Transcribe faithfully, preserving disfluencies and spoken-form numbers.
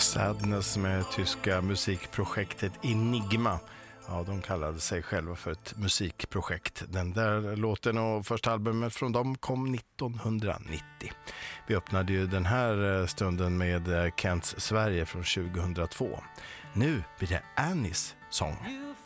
Sadness med tyska musikprojektet Enigma. Ja, de kallade sig själva för ett musikprojekt. Den där låten och första albumet från dem kom nittonhundranittio. Vi öppnade ju den här stunden med Kents Sverige från tjugohundratvå. Nu blir det Annies sång.